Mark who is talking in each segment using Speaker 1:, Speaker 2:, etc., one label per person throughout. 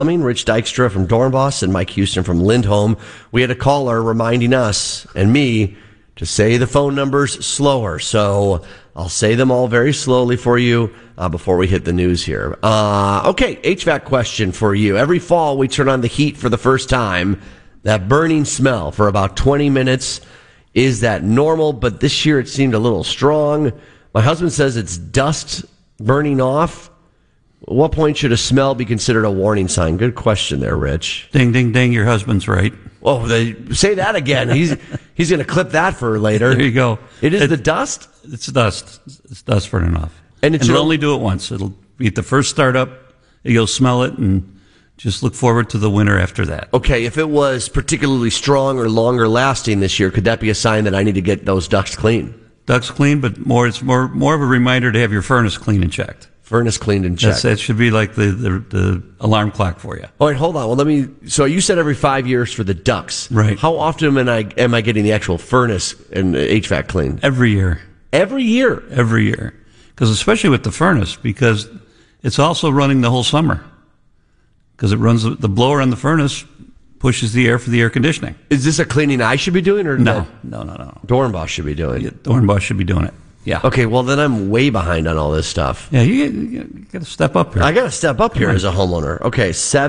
Speaker 1: Rich Dykstra from Dornbos and Mike Houston from Lindholm. We had a caller reminding us and me to say the phone numbers slower. So I'll say them all very slowly for you before we hit the news here. Okay, HVAC question for you. Every fall we turn on the heat for the first time. That burning smell for about 20 minutes. Is that normal? But this year it seemed a little strong. My husband says it's dust burning off. At what point should a smell be considered a warning sign? Good question there, Rich.
Speaker 2: Ding, ding, ding. Your husband's right.
Speaker 1: Oh, say that again. He's going to clip that for later.
Speaker 2: There you go.
Speaker 1: It's the dust?
Speaker 2: It's dust. It's dust burning off.
Speaker 1: And
Speaker 2: it'll only do it once. It'll be at the first startup. You'll smell it and just look forward to the winter after that.
Speaker 1: Okay, if it was particularly strong or longer lasting this year, could that be a sign that I need to get those ducts clean?
Speaker 2: Ducts clean, but it's more of a reminder to have your furnace cleaned and checked.
Speaker 1: Furnace cleaned and checked.
Speaker 2: That should be like the alarm clock for you.
Speaker 1: All right, hold on. Well, so you said every 5 years for the ducts.
Speaker 2: Right.
Speaker 1: How often am I getting the actual furnace and HVAC cleaned?
Speaker 2: Every year.
Speaker 1: Every year?
Speaker 2: Every year. Because especially with the furnace, because it's also running the whole summer. Because it runs, the blower on the furnace pushes the air for the air conditioning.
Speaker 1: Is this a cleaning I should be doing? Or
Speaker 2: No.
Speaker 1: Dornbos should be doing it.
Speaker 2: Dornbos should be doing it. Yeah.
Speaker 1: Okay, well, then I'm way behind on all this stuff.
Speaker 2: Yeah, you got to step up here.
Speaker 1: I got to step up here as a homeowner. Okay,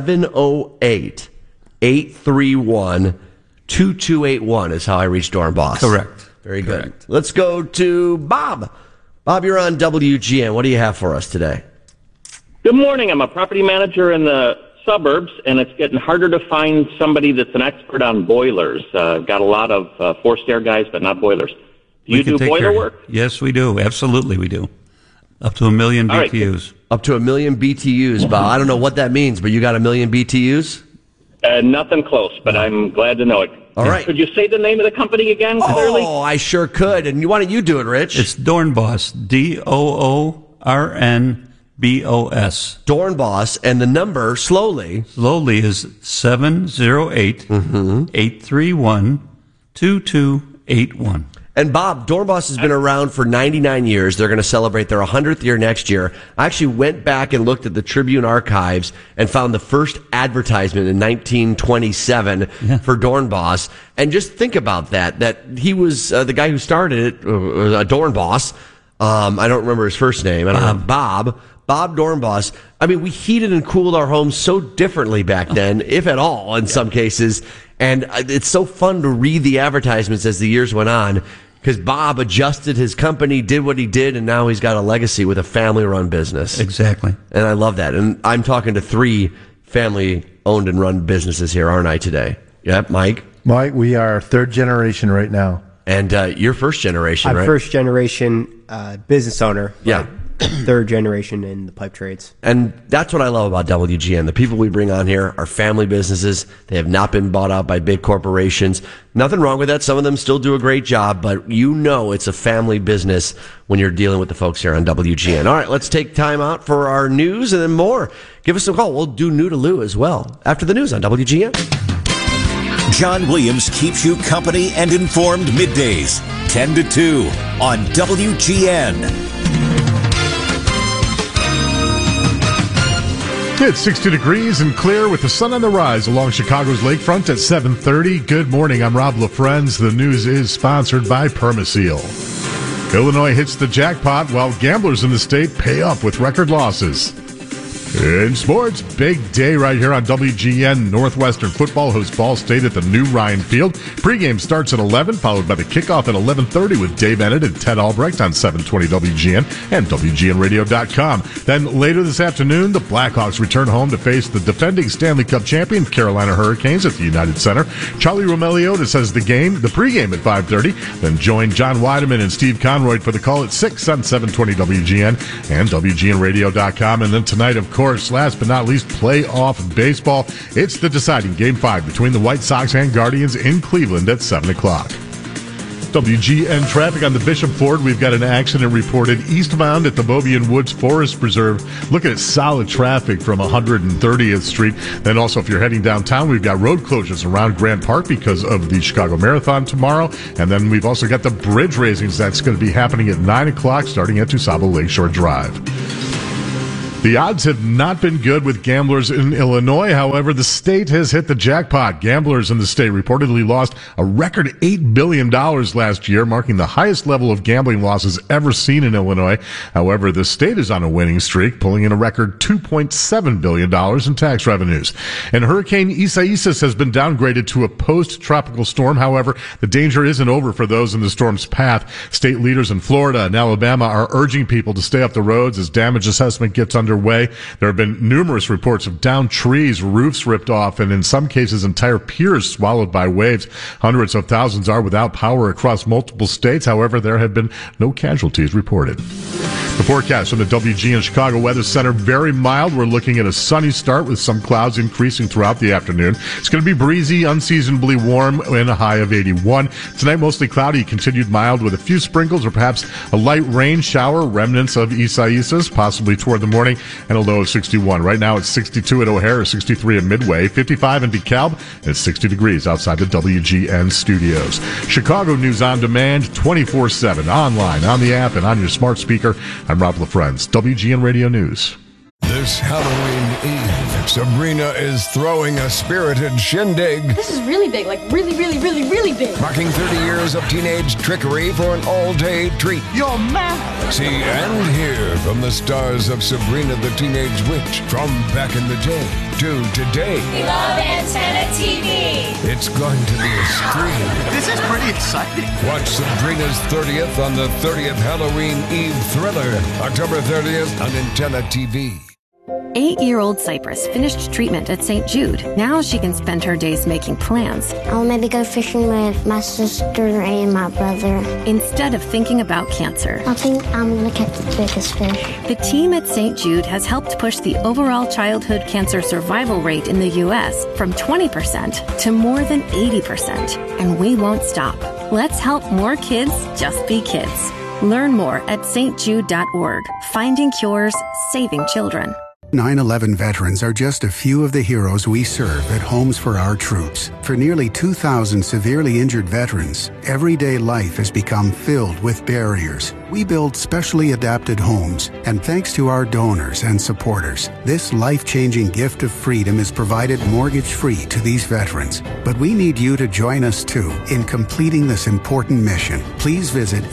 Speaker 1: 708-831-2281 is how I reach Dornbos.
Speaker 2: Correct.
Speaker 1: Very good. Correct. Let's go to Bob. Bob, you're on WGN. What do you have for us today?
Speaker 3: Good morning. I'm a property manager in the suburbs, and it's getting harder to find somebody that's an expert on boilers. Got a lot of forced air guys, but not boilers. Do you do boiler work?
Speaker 2: Yes, we do. Absolutely, we do. Up to 1 million BTUs.
Speaker 1: Right. Up to 1 million BTUs, Bob. I don't know what that means, but you got 1 million BTUs?
Speaker 3: Nothing close, but I'm glad to know it.
Speaker 1: All right.
Speaker 3: Could you say the name of the company again clearly?
Speaker 1: Oh, I sure could. And why don't you do it, Rich?
Speaker 2: It's Dornbos. DOORNBOS.
Speaker 1: Dornbos, and the number slowly
Speaker 2: is 708-831-2281.
Speaker 1: And Bob, Dornbos has been around for 99 years. They're going to celebrate their 100th year next year. I actually went back and looked at the Tribune archives and found the first advertisement in 1927 for Dornbos. And just think about that he was the guy who started it, Dornbos. I don't remember his first name. I don't know. Bob Dornbos. I mean, we heated and cooled our homes so differently back then, if at all, in some cases. And it's so fun to read the advertisements as the years went on, because Bob adjusted his company, did what he did, and now he's got a legacy with a family-run business.
Speaker 2: Exactly.
Speaker 1: And I love that. And I'm talking to 3 family-owned and run businesses here, aren't I, today? Yep, Mike?
Speaker 4: Mike, we are 3rd generation right now.
Speaker 1: And you're first generation, right?
Speaker 5: I'm first generation business owner.
Speaker 1: Yeah.
Speaker 5: 3rd generation in the pipe trades.
Speaker 1: And that's what I love about WGN. The people we bring on here are family businesses. They have not been bought out by big corporations. Nothing wrong with that. Some of them still do a great job, but it's a family business when you're dealing with the folks here on WGN. All right, let's take time out for our news and then more. Give us a call. We'll do New to Lou as well after the news on WGN.
Speaker 6: John Williams keeps you company and informed middays, 10 to 2 on WGN.
Speaker 7: It's 60 degrees and clear with the sun on the rise along Chicago's lakefront at 7:30. Good morning. I'm Rob LaFrenz. The news is sponsored by Permaseal. Illinois hits the jackpot while gamblers in the state pay up with record losses. In sports, big day right here on WGN. Northwestern football hosts Ball State at the new Ryan Field. Pregame starts at 11, followed by the kickoff at 11:30 with Dave Ennett and Ted Albrecht on 720 WGN and WGNradio.com. Then later this afternoon, the Blackhawks return home to face the defending Stanley Cup champion Carolina Hurricanes at the United Center. Charlie Romeliotis says the pregame at 5:30. Then join John Weideman and Steve Conroy for the call at 6 on 720 WGN and WGNradio.com. And then tonight, of course, last but not least, playoff baseball. It's the deciding Game 5 between the White Sox and Guardians in Cleveland at 7 o'clock. WGN traffic on the Bishop Ford. We've got an accident reported eastbound at the Bobian Woods Forest Preserve. Looking at solid traffic from 130th Street. Then also, if you're heading downtown, we've got road closures around Grant Park because of the Chicago Marathon tomorrow. And then we've also got the bridge raisings. That's going to be happening at 9 o'clock starting at Tusabo Lakeshore Drive. The odds have not been good with gamblers in Illinois. However, the state has hit the jackpot. Gamblers in the state reportedly lost a record $8 billion last year, marking the highest level of gambling losses ever seen in Illinois. However, the state is on a winning streak, pulling in a record $2.7 billion in tax revenues. And Hurricane Isaias has been downgraded to a post-tropical storm. However, the danger isn't over for those in the storm's path. State leaders in Florida and Alabama are urging people to stay off the roads as damage assessment gets underway. There have been numerous reports of downed trees, roofs ripped off, and in some cases, entire piers swallowed by waves. Hundreds of thousands are without power across multiple states. However, there have been no casualties reported. The forecast from the WGN Chicago Weather Center, very mild. We're looking at a sunny start with some clouds increasing throughout the afternoon. It's going to be breezy, unseasonably warm, and a high of 81. Tonight, mostly cloudy, continued mild with a few sprinkles or perhaps a light rain shower, remnants of Isaias, possibly toward the morning, and a low of 61. Right now, it's 62 at O'Hare, 63 at Midway, 55 in DeKalb, and it's 60 degrees outside the WGN studios. Chicago News on Demand, 24/7, online, on the app, and on your smart speaker. I'm Rob LaFrenz, WGN Radio News.
Speaker 8: This Halloween Eve, Sabrina is throwing a spirited shindig.
Speaker 9: This is really big, like really, really, really, really big.
Speaker 8: Marking 30 years of teenage trickery for an all-day treat.
Speaker 9: You're mad.
Speaker 8: See and hear from the stars of Sabrina the Teenage Witch from back in the day to today.
Speaker 10: We love Antenna TV.
Speaker 8: It's going to be a scream.
Speaker 11: This is pretty exciting.
Speaker 8: Watch Sabrina's 30th on the 30th Halloween Eve thriller, October 30th on Antenna TV.
Speaker 12: 8-year-old Cypress finished treatment at St. Jude. Now she can spend her days making plans.
Speaker 13: I'll maybe go fishing with my sister and my brother.
Speaker 12: Instead of thinking about cancer.
Speaker 13: I think I'm going to catch the biggest fish.
Speaker 12: The team at St. Jude has helped push the overall childhood cancer survival rate in the U.S. from 20% to more than 80%. And we won't stop. Let's help more kids just be kids. Learn more at stjude.org. Finding cures, saving children.
Speaker 14: 9/11 veterans are just a few of the heroes we serve at Homes for Our Troops. For nearly 2,000 severely injured veterans, everyday life has become filled with barriers. We build specially adapted homes, and thanks to our donors and supporters, this life-changing gift of freedom is provided mortgage-free to these veterans. But we need you to join us, too, in completing this important mission. Please visit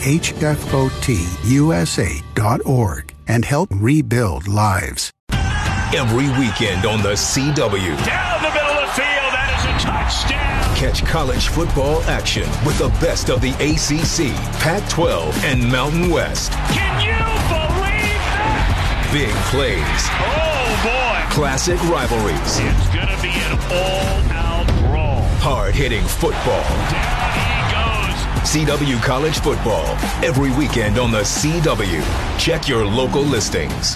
Speaker 14: hfotusa.org and help rebuild lives.
Speaker 15: Every weekend on the CW.
Speaker 16: Down the middle of the field, that is a touchdown.
Speaker 15: Catch college football action with the best of the ACC, Pac-12, and Mountain West.
Speaker 16: Can you believe that?
Speaker 15: Big plays.
Speaker 16: Oh, boy.
Speaker 15: Classic rivalries.
Speaker 16: It's going to be an all-out brawl.
Speaker 15: Hard-hitting football.
Speaker 16: Down he goes.
Speaker 15: CW College Football. Every weekend on the CW. Check your local listings.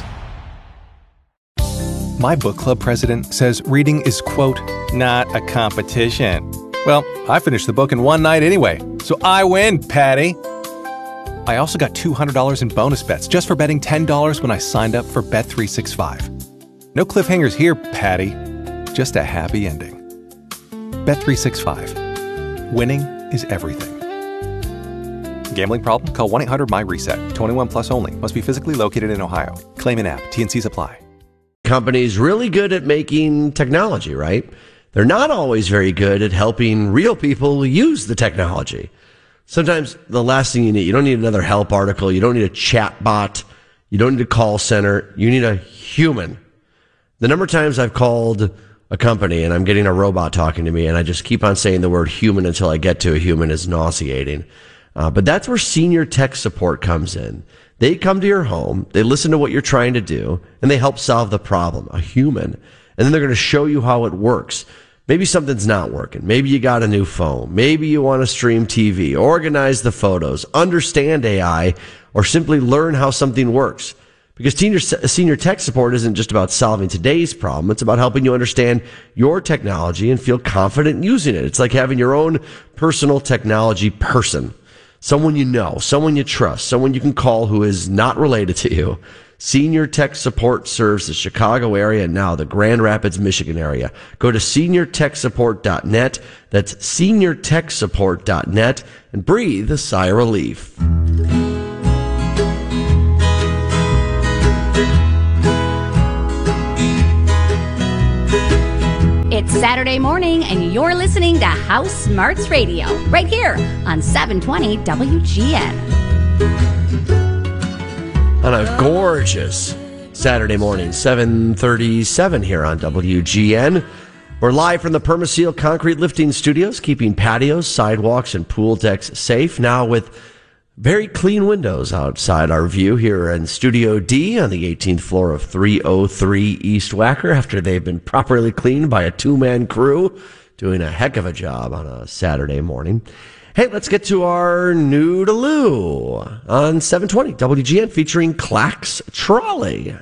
Speaker 17: My book club president says reading is, quote, not a competition. Well, I finished the book in one night anyway, so I win, Patty. I also got $200 in bonus bets just for betting $10 when I signed up for Bet365. No cliffhangers here, Patty. Just a happy ending. Bet365. Winning is everything. Gambling problem? Call 1-800-MY-RESET. 21 plus only. Must be physically located in Ohio. Claim an app. T&Cs apply.
Speaker 1: Companies really good at making technology, right? They're not always very good at helping real people use the technology. Sometimes the last thing you don't need another help article. You don't need a chat bot. You don't need a call center. You need a human. The number of times I've called a company and I'm getting a robot talking to me and I just keep on saying the word human until I get to a human is nauseating. But that's where senior tech support comes in. They come to your home, they listen to what you're trying to do, and they help solve the problem, a human. And then they're going to show you how it works. Maybe something's not working. Maybe you got a new phone. Maybe you want to stream TV, organize the photos, understand AI, or simply learn how something works. Because senior tech support isn't just about solving today's problem. It's about helping you understand your technology and feel confident in using it. It's like having your own personal technology person. Someone you know, someone you trust, someone you can call who is not related to you. Senior Tech Support serves the Chicago area and now the Grand Rapids, Michigan area. Go to seniortechsupport.net. That's seniortechsupport.net and breathe a sigh of relief.
Speaker 11: It's Saturday morning, and you're listening to House Smarts Radio, right here on 720 WGN.
Speaker 1: On a gorgeous Saturday morning, 7:37 here on WGN. We're live from the Permaseal Concrete Lifting Studios, keeping patios, sidewalks, and pool decks safe. Now with very clean windows outside our view here in Studio D on the 18th floor of 303 East Wacker, after they've been properly cleaned by a two-man crew, doing a heck of a job on a Saturday morning. Hey, let's get to our Noodaloo on 720 WGN featuring Clax Trolley.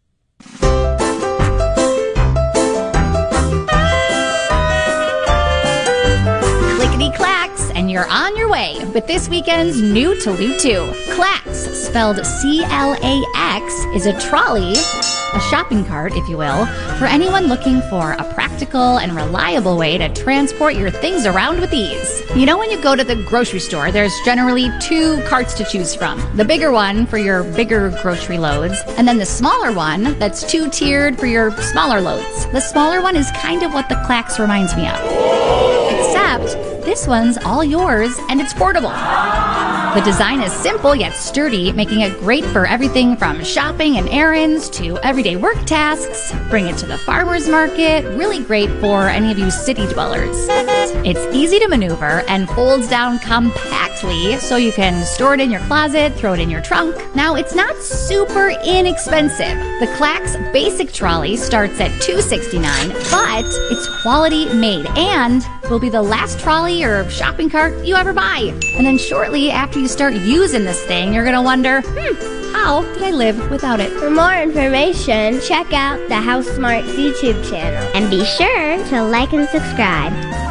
Speaker 11: Clickety-clacks, and you're on your way with this weekend's Noodaloo 2. Clax, spelled C-L-A-X, is a trolley, a shopping cart, if you will, for anyone looking for a practical and reliable way to transport your things around with ease. You know, when you go to the grocery store, there's generally two carts to choose from. The bigger one for your bigger grocery loads, and then the smaller one that's two-tiered for your smaller loads. The smaller one is kind of what the Clax reminds me of. Except this one's all yours, and it's portable. The design is simple yet sturdy, making it great for everything from shopping and errands to everyday work tasks. Bring it to the farmer's market. Really great for any of you city dwellers. It's easy to maneuver and folds down compactly, so you can store it in your closet, throw it in your trunk. Now, it's not super inexpensive. The Clax Basic Trolley starts at $269, but it's quality made and will be the last trolley or shopping cart you ever buy. And then shortly after you start using this thing, you're going to wonder, how did I live without it?
Speaker 13: For more information, check out the House Smarts YouTube channel. And be sure to like and subscribe.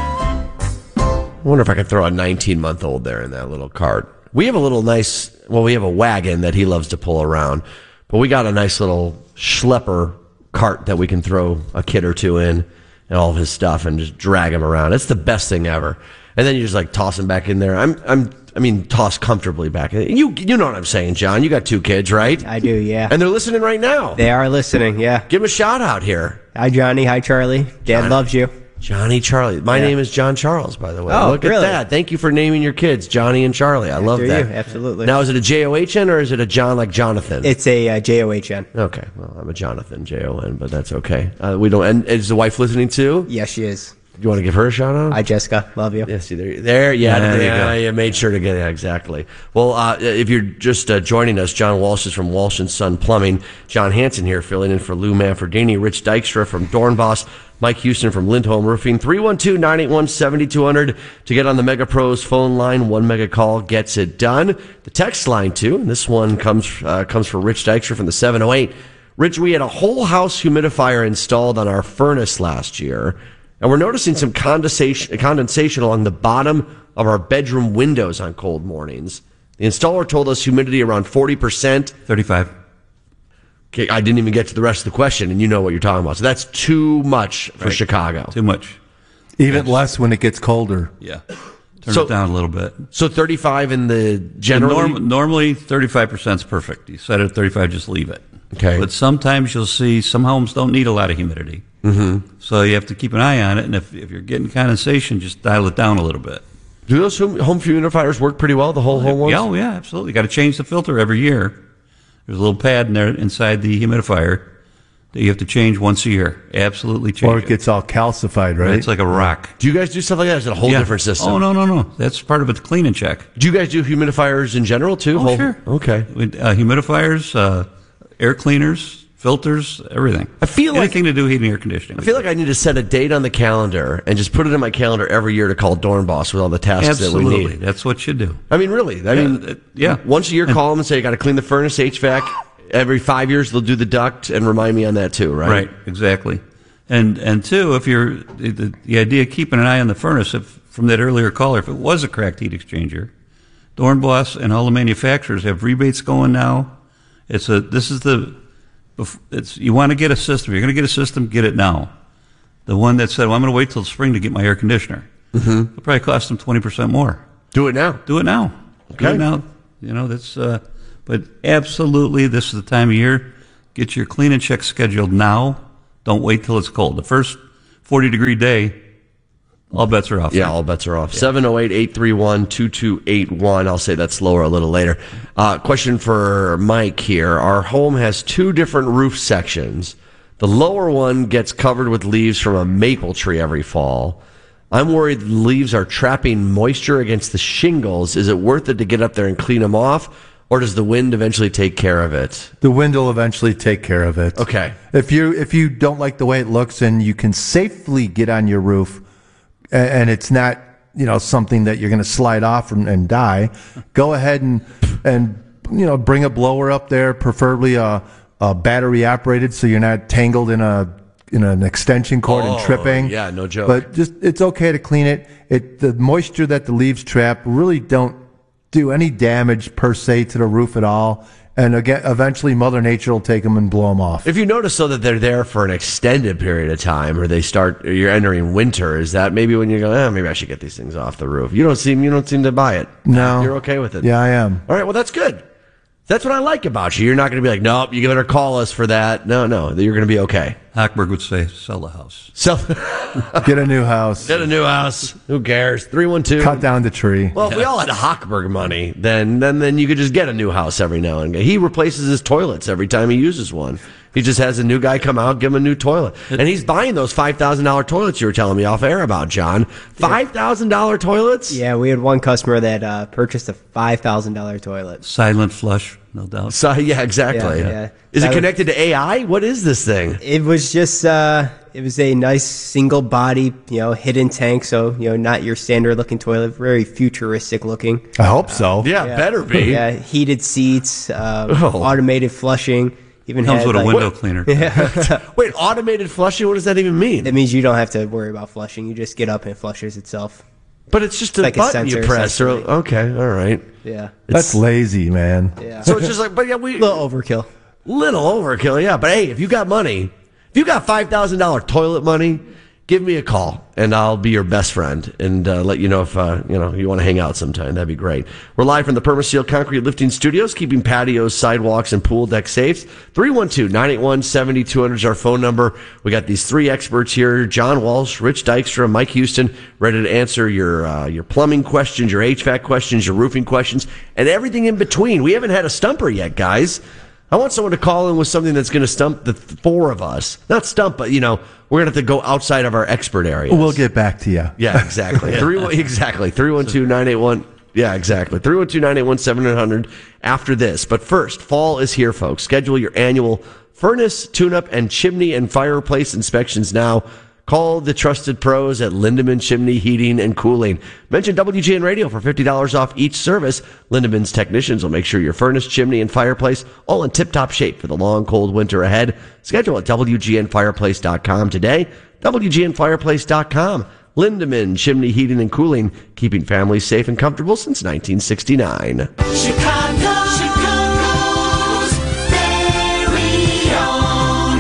Speaker 1: I wonder if I could throw a 19-month-old there in that little cart. We have a little we have a wagon that he loves to pull around, but we got a nice little schlepper cart that we can throw a kid or two in and all of his stuff and just drag him around. It's the best thing ever. And then you just like toss him back in there. Toss comfortably back. You know what I'm saying, John. You got two kids, right?
Speaker 5: I do, yeah.
Speaker 1: And they're listening right now.
Speaker 5: They are listening, yeah.
Speaker 1: Give them a shout out here.
Speaker 5: Hi, Johnny. Hi, Charlie. Dad loves you.
Speaker 1: Johnny, Charlie. My name is John Charles, by the way.
Speaker 5: Oh,
Speaker 1: Look
Speaker 5: really?
Speaker 1: at that. Thank you for naming your kids Johnny and Charlie. I love that.
Speaker 5: Absolutely.
Speaker 1: Now, is it a J-O-H-N or is it a John like Jonathan?
Speaker 5: It's a J-O-H-N.
Speaker 1: Okay. Well, I'm a Jonathan, J-O-N, but that's okay. And is the wife listening too?
Speaker 5: Yes, she is.
Speaker 1: Do you want to give her a shout out?
Speaker 5: Hi, Jessica. Love you.
Speaker 1: Yeah, see, there you made sure to get it. Exactly. Well, if you're just joining us, John Walsh is from Walsh & Son Plumbing. John Hansen here filling in for Lou Manfredini. Rich Dykstra from Dornboss. Mike Houston from Lindholm Roofing. 312-981-7200 to get on the Mega Pros phone line. 1 mega call gets it done. The text line, too, and this one comes for Rich Dykstra from the 708. Rich, we had a whole house humidifier installed on our furnace last year, and we're noticing some condensation along the bottom of our bedroom windows on cold mornings. The installer told us humidity around 40%.
Speaker 2: 35.
Speaker 1: Okay, I didn't even get to the rest of the question, and you know what you're talking about. So that's too much for Chicago.
Speaker 2: Too much.
Speaker 4: Even less when it gets colder.
Speaker 2: Yeah. Turn it down a little bit.
Speaker 1: So 35 in the general?
Speaker 2: Normally 35% is perfect. You set it at 35, just leave it.
Speaker 1: Okay.
Speaker 2: But sometimes you'll see some homes don't need a lot of humidity.
Speaker 1: Mm-hmm.
Speaker 2: So you have to keep an eye on it, and if you're getting condensation, just dial it down a little bit.
Speaker 1: Do those home humidifiers work pretty well, the whole home ones?
Speaker 2: Oh, yeah, absolutely. You got to change the filter every year. There's a little pad in there inside the humidifier that you have to change once a year. Absolutely change
Speaker 4: Or it gets all calcified, right?
Speaker 2: It's like a rock.
Speaker 1: Do you guys do stuff like that? Or is it a whole different system?
Speaker 2: Oh, no. That's part of a clean and check.
Speaker 1: Do you guys do humidifiers in general, too?
Speaker 2: Oh, sure.
Speaker 1: Okay.
Speaker 2: Humidifiers, air cleaners, filters, everything.
Speaker 1: I feel
Speaker 2: anything to do with heating and air conditioning.
Speaker 1: I feel like I need to set a date on the calendar and just put it in my calendar every year to call Dornboss with all the tasks that we need.
Speaker 2: That's what you do.
Speaker 1: I mean, really. Once a year, call them and say, you got to clean the furnace, HVAC. Every 5 years, they'll do the duct and remind me on that, too, right?
Speaker 2: Right, exactly. And two, if you're the idea of keeping an eye on the furnace, if from that earlier caller, if it was a cracked heat exchanger, Dornboss and all the manufacturers have rebates going now. You want to get a system. If you're going to get a system, get it now. The one that said, well, I'm going to wait till spring to get my air conditioner.
Speaker 1: Mm-hmm.
Speaker 2: It'll probably cost them 20% more.
Speaker 1: Do it now.
Speaker 2: Do it now.
Speaker 1: Okay.
Speaker 2: Do it now. But absolutely, this is the time of year. Get your clean and check scheduled now. Don't wait till it's cold. The first 40-degree day, all bets are off.
Speaker 1: Yeah, all bets are off. 708-831-2281. I'll say that slower a little later. Question for Mike here. Our home has two different roof sections. The lower one gets covered with leaves from a maple tree every fall. I'm worried the leaves are trapping moisture against the shingles. Is it worth it to get up there and clean them off, or does the wind eventually take care of it?
Speaker 4: The wind will eventually take care of it.
Speaker 1: Okay.
Speaker 4: If you don't like the way it looks and you can safely get on your roof, and it's not something that you're going to slide off and die, go ahead and bring a blower up there, preferably a battery operated, so you're not tangled in an extension cord and tripping.
Speaker 1: Yeah, no joke.
Speaker 4: But it's okay to clean it. The moisture that the leaves trap really don't do any damage per se to the roof at all. And again, eventually Mother Nature will take them and blow them off.
Speaker 1: If you notice, though, that they're there for an extended period of time, or you're entering winter, is that maybe when you go, maybe I should get these things off the roof? You don't seem to buy it.
Speaker 4: No.
Speaker 1: You're okay with it.
Speaker 4: Yeah, I am.
Speaker 1: All right, well, that's good. That's what I like about you. You're not going to be like, nope, you better call us for that. No, you're going to be okay.
Speaker 2: Hochberg would say, sell the house.
Speaker 4: Get a new house.
Speaker 1: Get a new house. Who cares? 312.
Speaker 4: Cut down the tree.
Speaker 1: Well, if we all had Hochberg money, then you could just get a new house every now and again. He replaces his toilets every time he uses one. He just has a new guy come out, give him a new toilet. And he's buying those $5,000 toilets you were telling me off air about, John. $5,000 toilets?
Speaker 5: Yeah, we had one customer that purchased a $5,000 toilet.
Speaker 2: Silent flush, no doubt.
Speaker 1: So, yeah, exactly.
Speaker 5: Yeah.
Speaker 1: Is it connected to AI? What is this thing?
Speaker 5: It was just, it was a nice single body, hidden tank. So, not your standard looking toilet, very futuristic looking.
Speaker 4: I hope so.
Speaker 1: Yeah, better be.
Speaker 5: Yeah, heated seats, automated flushing. Even
Speaker 2: comes with a window cleaner.
Speaker 5: Yeah.
Speaker 1: Wait, automated flushing? What does that even mean?
Speaker 5: It means you don't have to worry about flushing. You just get up and it flushes itself.
Speaker 1: But it's just a button you press. Okay, all right.
Speaker 5: Yeah.
Speaker 4: That's lazy, man.
Speaker 5: Yeah.
Speaker 1: So it's just like, but yeah,
Speaker 5: little overkill.
Speaker 1: Little overkill, yeah. But hey, if you got money, if you got $5,000 toilet money, give me a call and I'll be your best friend and let you know if you want to hang out sometime. That'd be great. We're live from the Permaseal Concrete Lifting Studios, keeping patios, sidewalks, and pool deck safe. 312-981-7200 is our phone number. We got these three experts here: John Walsh, Rich Dykstra, Mike Houston, ready to answer your plumbing questions, your HVAC questions, your roofing questions, and everything in between. We haven't had a stumper yet, guys. I want someone to call in with something that's going to stump the four of us. Not stump, but, we're going to have to go outside of our expert area.
Speaker 4: We'll get back to you.
Speaker 1: Yeah, exactly. Exactly. 312-981. Yeah, exactly. 312-981-7800 after this. But first, fall is here, folks. Schedule your annual furnace, tune-up, and chimney and fireplace inspections now. Call the trusted pros at Lindemann Chimney Heating and Cooling. Mention WGN Radio for $50 off each service. Lindemann's technicians will make sure your furnace, chimney, and fireplace all in tip-top shape for the long, cold winter ahead. Schedule at WGNFireplace.com today. WGNFireplace.com. Lindemann Chimney Heating and Cooling, keeping families safe and comfortable since 1969.
Speaker 10: Chicago's very own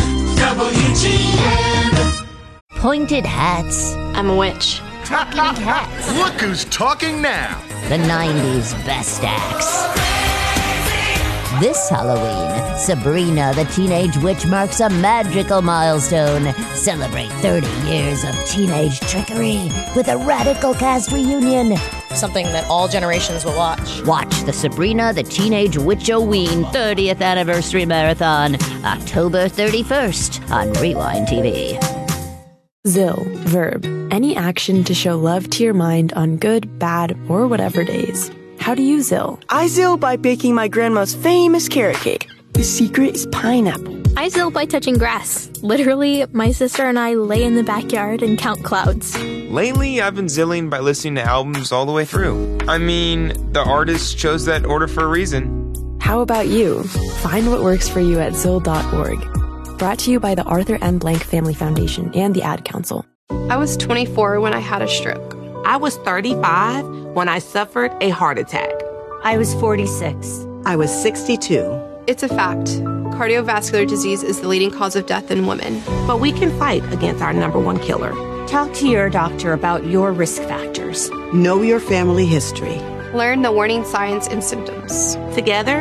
Speaker 10: WGN.
Speaker 18: Pointed hats.
Speaker 9: I'm a witch.
Speaker 18: Talking hats.
Speaker 19: Look who's talking now.
Speaker 18: The 90s best acts. This Halloween, Sabrina the Teenage Witch marks a magical milestone. Celebrate 30 years of teenage trickery with a radical cast reunion.
Speaker 9: Something that all generations will watch.
Speaker 18: Watch the Sabrina the Teenage Witch-O-Ween 30th Anniversary Marathon, October 31st on Rewind TV.
Speaker 20: ZIL, verb, any action to show love to your mind on good, bad, or whatever days. How do you ZIL?
Speaker 21: I ZIL by baking my grandma's famous carrot cake. The secret is pineapple.
Speaker 22: I ZIL by touching grass. Literally, my sister and I lay in the backyard and count clouds.
Speaker 23: Lately, I've been ZILling by listening to albums all the way through. I mean, the artist chose that order for a reason.
Speaker 20: How about you? Find what works for you at ZIL.org. Brought to you by the Arthur M. Blank Family Foundation and the Ad Council.
Speaker 24: I was 24 when I had a stroke.
Speaker 25: I was 35 when I suffered a heart attack.
Speaker 26: I was 46.
Speaker 27: I was 62.
Speaker 24: It's a fact. Cardiovascular disease is the leading cause of death in women.
Speaker 25: But we can fight against our #1 killer.
Speaker 26: Talk to your doctor about your risk factors.
Speaker 27: Know your family history.
Speaker 24: Learn the warning signs and symptoms.
Speaker 25: Together,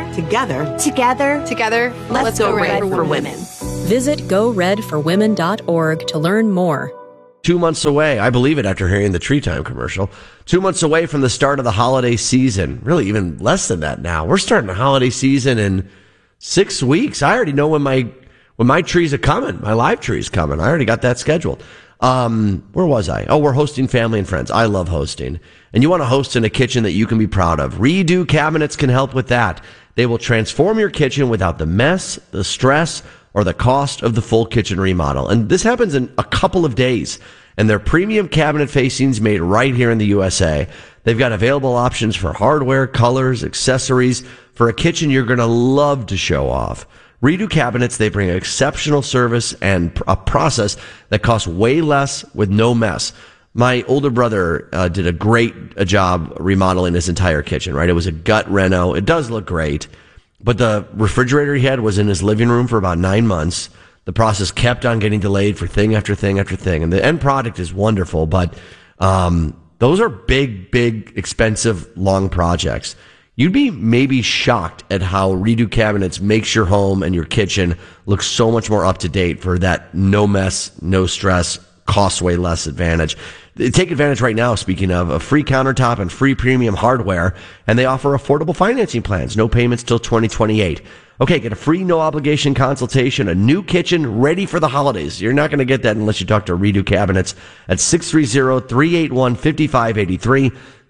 Speaker 24: let's go red for women.
Speaker 20: Visit GoRedForWomen.org to learn more.
Speaker 1: 2 months away. I believe it after hearing the Tree Time commercial. 2 months away from the start of the holiday season. Really, even less than that now. We're starting the holiday season in 6 weeks. I already know when my trees are coming. My live tree's coming. I already got that scheduled. Where was I? Oh, we're hosting family and friends. I love hosting. And you want to host in a kitchen that you can be proud of. Redo Cabinets can help with that. They will transform your kitchen without the mess, the stress, or the cost of the full kitchen remodel. And this happens in a couple of days. And they're premium cabinet facings made right here in the USA. They've got available options for hardware, colors, accessories for a kitchen you're going to love to show off. Redo Cabinets, they bring exceptional service and a process that costs way less with no mess. My older brother did a great job remodeling his entire kitchen, right? It was a gut reno. It does look great. But the refrigerator he had was in his living room for about 9 months. The process kept on getting delayed for thing after thing after thing. And the end product is wonderful, but those are big, expensive, long projects. You'd be maybe shocked at how Redo Cabinets makes your home and your kitchen look so much more up to date for that no mess, no stress, costs way less advantage. Take advantage right now, speaking of, a free countertop and free premium hardware, and they offer affordable financing plans, no payments till 2028. Okay, get a free no-obligation consultation, a new kitchen ready for the holidays. You're not going to get that unless you talk to Redo Cabinets at 630-381-5583,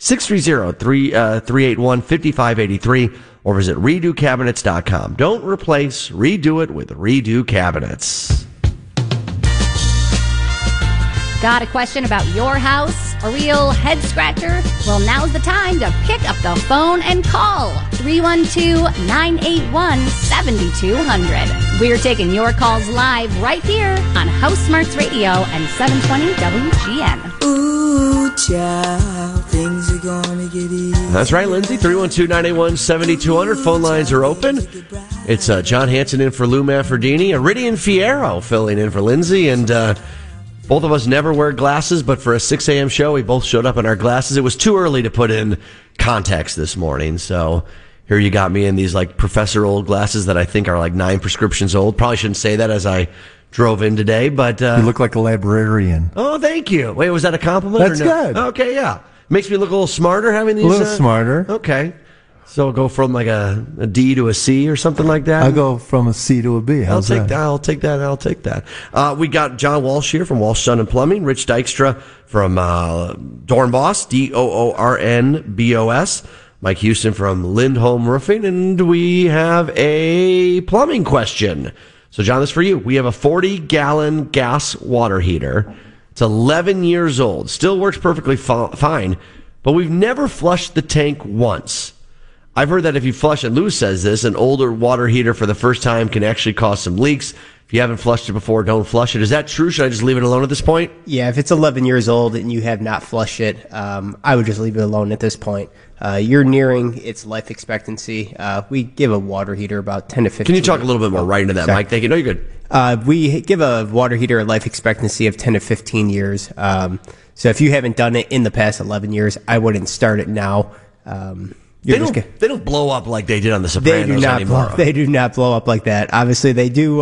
Speaker 1: 630-381-5583, or visit redocabinets.com. Don't replace, redo it with Redo Cabinets.
Speaker 11: Got a question about your house? A real head scratcher? Well, now's the time to pick up the phone and call 312-981-7200. We're taking your calls live right here on House Smarts Radio and 720 WGN.
Speaker 10: Ooh, child, things are gonna get easy.
Speaker 1: That's right, Lindsay. 312-981-7200. Phone lines are open. It's John Hanson in for Lou Manfredini. Iridian Fierro filling in for Lindsay. And both of us never wear glasses, but for a 6 a.m. show, we both showed up in our glasses. It was too early to put in contacts this morning, so here you got me in these like professor old glasses that I think are like 9 prescriptions old. Probably shouldn't say that as I drove in today, but
Speaker 4: you look like a librarian.
Speaker 1: Oh, thank you. Wait, was that a compliment?
Speaker 4: That's
Speaker 1: or no?
Speaker 4: good.
Speaker 1: Okay, yeah. Makes me look a little smarter having these.
Speaker 4: A little smarter.
Speaker 1: Okay. So go from like a D to a C or something like that?
Speaker 4: I'll go from a C to a B. How's that?
Speaker 1: I'll take that. We got John Walsh here from Walsh Sun and Plumbing, Rich Dykstra from Doornboss, DOORNBOS, Mike Houston from Lindholm Roofing, and we have a plumbing question. So John, this is for you. We have a 40-gallon gas water heater. It's 11 years old. Still works perfectly fine, but we've never flushed the tank once. I've heard that if you flush, and Lou says this, an older water heater for the first time can actually cause some leaks. If you haven't flushed it before, don't flush it. Is that true? Should I just leave it alone at this point?
Speaker 5: Yeah, if it's 11 years old and you have not flushed it, I would just leave it alone at this point. You're nearing its life expectancy. We give a water heater about 10 to 15
Speaker 1: Can you talk a little bit more right into that, Mike? Thank you. No, you're good.
Speaker 5: We give a water heater a life expectancy of 10 to 15 years. So if you haven't done it in the past 11 years, I wouldn't start it now.
Speaker 1: They don't blow up like they did on The Sopranos anymore.
Speaker 5: They do not blow up like that. Obviously, they do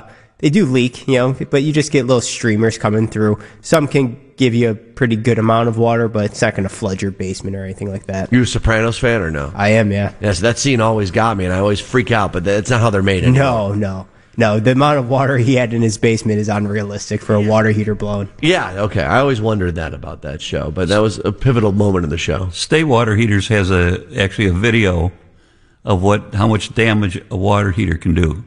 Speaker 5: leak, but you just get little streamers coming through. Some can give you a pretty good amount of water, but it's not going to flood your basement or anything like that.
Speaker 1: You a Sopranos fan or no?
Speaker 5: I am, yeah.
Speaker 1: Yes, that scene always got me, and I always freak out, but that's not how they're made anymore.
Speaker 5: No, the amount of water he had in his basement is unrealistic for a water heater blowing.
Speaker 1: Yeah, okay. I always wondered that about that show, but that was a pivotal moment in the show.
Speaker 2: State Water Heaters has actually a video of how much damage a water heater can do.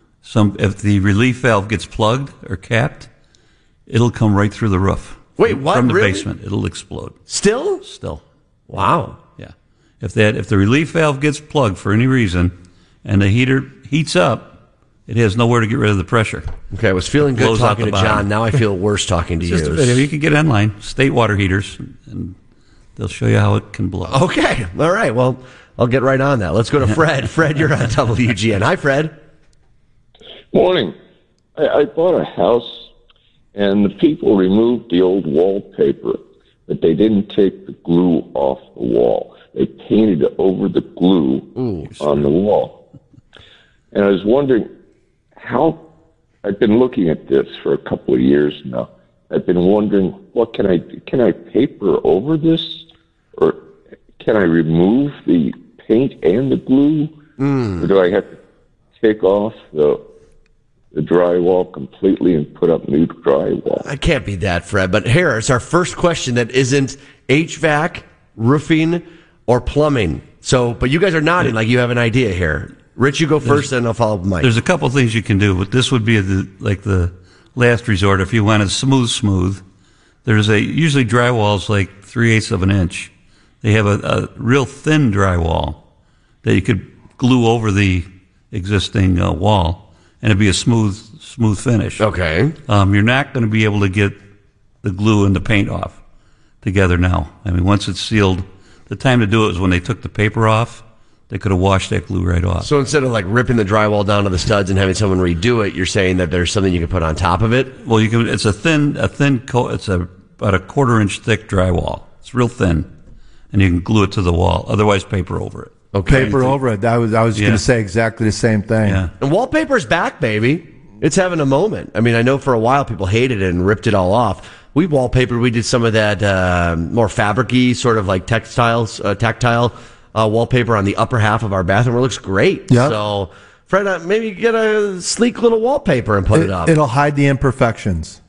Speaker 2: If the relief valve gets plugged or capped, it'll come right through the roof.
Speaker 1: Wait, what?
Speaker 2: From the
Speaker 1: really?
Speaker 2: basement, it'll explode.
Speaker 1: Still? Wow.
Speaker 2: Yeah. If the relief valve gets plugged for any reason and the heater heats up, it has nowhere to get rid of the pressure.
Speaker 1: Okay, I was feeling good talking to John. Now I feel worse talking to you.
Speaker 2: You can get online, State Water Heaters, and they'll show you how it can blow.
Speaker 1: Okay, all right. Well, I'll get right on that. Let's go to Fred. Fred, you're on WGN. Hi, Fred.
Speaker 3: Morning. I bought a house, and the people removed the old wallpaper, but they didn't take the glue off the wall. They painted over the glue on the wall. And I was wondering, I've been looking at this for a couple of years now. I've been wondering, what can I do? Can I paper over this, or can I remove the paint and the glue, or do I have to take off the drywall completely and put up new drywall?
Speaker 1: I can't be that, Fred. But here is our first question that isn't HVAC, roofing, or plumbing. So, but you guys are nodding like you have an idea here. Rich, you go first, then I'll follow up with Mike.
Speaker 2: There's a couple things you can do, but this would be the last resort if you wanted smooth. There's usually drywall's like 3/8 of an inch. They have a real thin drywall that you could glue over the existing wall, and it'd be a smooth finish.
Speaker 1: Okay.
Speaker 2: You're not going to be able to get the glue and the paint off together now. I mean, once it's sealed, the time to do it was when they took the paper off. They could have washed that glue right off.
Speaker 1: So instead of like ripping the drywall down to the studs and having someone redo it, you're saying that there's something you can put on top of it?
Speaker 2: Well, you can. It's a thin coat. It's about a 1/4 inch thick drywall. It's real thin, and you can glue it to the wall. Otherwise, paper over it.
Speaker 1: Okay.
Speaker 4: Paper over it. I was going to say exactly the same thing.
Speaker 2: Yeah.
Speaker 1: And wallpaper's back, baby. It's having a moment. I mean, I know for a while people hated it and ripped it all off. We wallpapered. We did some of that more fabric-y, sort of like tactile wallpaper on the upper half of our bathroom. It looks great.
Speaker 4: Yep.
Speaker 1: So, Fred, maybe get a sleek little wallpaper and put it up.
Speaker 4: It'll hide the imperfections.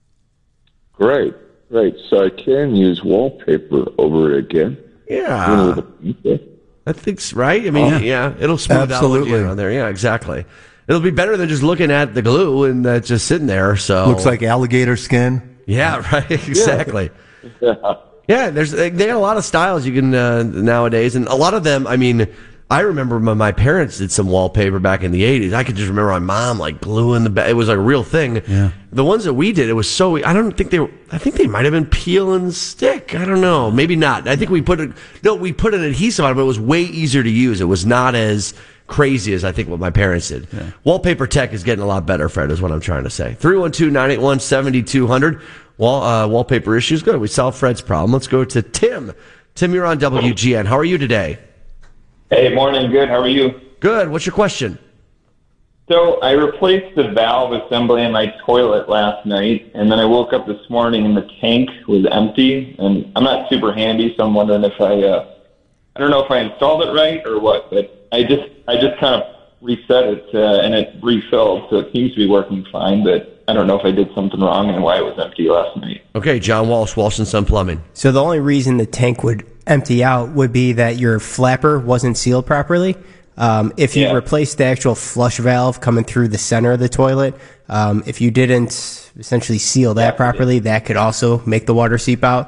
Speaker 3: Great. So I can use wallpaper over it again.
Speaker 1: Yeah. I think so, right? I mean, yeah, it'll smooth
Speaker 4: Absolutely.
Speaker 1: out on there. Yeah, exactly. It'll be better than just looking at the glue and just sitting there. So
Speaker 4: Looks like alligator skin.
Speaker 1: Yeah, right. Exactly. Yeah, they got a lot of styles you can nowadays, and a lot of them. I mean, I remember my parents did some wallpaper back in the 80s. I could just remember my mom like gluing it was like a real thing.
Speaker 2: Yeah. The
Speaker 1: ones that we did, it was so. I think they might have been peel and stick. I don't know. Maybe not. I think we put an adhesive on it, but it was way easier to use. It was not as crazy as I think what my parents did. Yeah. Wallpaper tech is getting a lot better, Fred, is what I'm trying to say. 312-981-7200. Wallpaper issues. Good. We solved Fred's problem. Let's go to Tim. Tim, you're on WGN. How are you today?
Speaker 6: Hey, morning. Good. How are you?
Speaker 1: Good. What's your question?
Speaker 6: So I replaced the valve assembly in my toilet last night, and then I woke up this morning and the tank was empty. And I'm not super handy, so I'm wondering if I don't know if I installed it right or what, but I just kind of reset it and it refilled, so it seems to be working fine, but I don't know if I did something wrong and why it was empty last night.
Speaker 1: Okay, John Walsh, Walsh & Son Plumbing.
Speaker 5: So the only reason the tank would empty out would be that your flapper wasn't sealed properly. If you replaced the actual flush valve coming through the center of the toilet, if you didn't essentially seal that properly, that could also make the water seep out.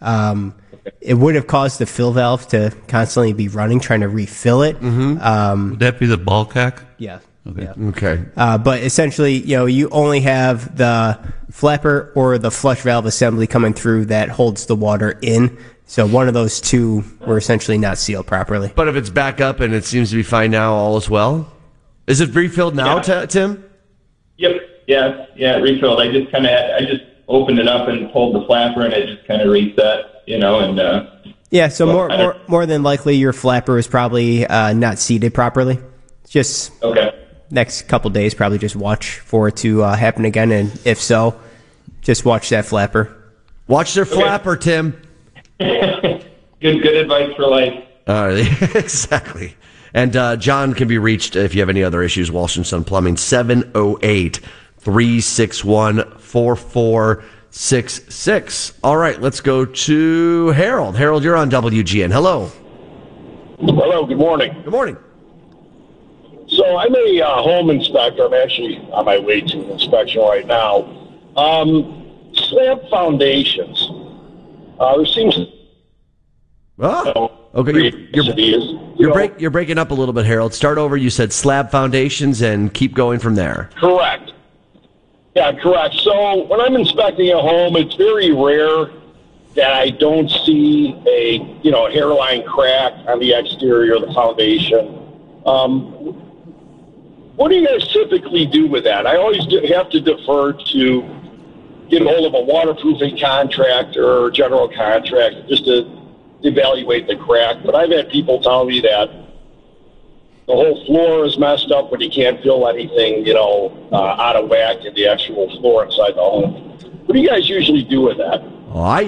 Speaker 5: It would have caused the fill valve to constantly be running, trying to refill it.
Speaker 2: Mm-hmm. Would that be the ball cock?
Speaker 5: Yeah.
Speaker 2: Okay.
Speaker 5: Yeah.
Speaker 1: Okay.
Speaker 5: But essentially, you only have the flapper or the flush valve assembly coming through that holds the water in. So one of those two were essentially not sealed properly.
Speaker 1: But if it's back up and it seems to be fine now, all is well? Is it refilled now, Tim?
Speaker 6: Yep. Yeah, it refilled. I just opened it up and pulled the flapper and it just kind of reset,
Speaker 5: Yeah, so more than likely your flapper is probably not seated properly. Just next couple days, probably just watch for it to happen again, and if so, just watch that flapper.
Speaker 1: Watch their flapper, Tim.
Speaker 6: Good advice for life.
Speaker 1: Exactly. And John can be reached if you have any other issues. Walsh & Son Plumbing, 708-361-4466. All right, let's go to Harold. Harold, you're on WGN. Hello.
Speaker 7: Hello, good morning.
Speaker 1: Good morning.
Speaker 7: So I'm a home inspector. I'm actually on my way to an inspection right now. Slab foundations. There seems...
Speaker 1: Okay, you're breaking up a little bit, Harold. Start over. You said slab foundations and keep going from there.
Speaker 7: Correct. Yeah, correct. So when I'm inspecting a home, it's very rare that I don't see a hairline crack on the exterior of the foundation. What do you guys typically do with that? I always have to defer to get hold of a waterproofing contractor or general contractor just to evaluate the crack. But I've had people tell me that the whole floor is messed up when you can't feel anything, out of whack in the actual floor inside the home. What do you guys usually do with that?
Speaker 1: Oh, I